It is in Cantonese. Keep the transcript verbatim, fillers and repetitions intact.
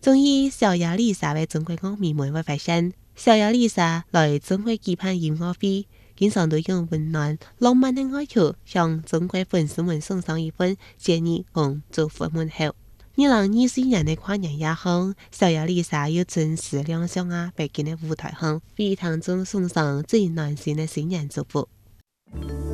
终于小雅丽莎为中国乐迷们会发现，小雅丽莎来中国举办音乐会，经常都用温暖浪漫的爱曲向中国粉丝们送上一份建议和祝福问候。二零二四年的跨年夜后，小雅丽莎又正式亮相啊北京的舞台上，为听众送上最暖心的新年祝福。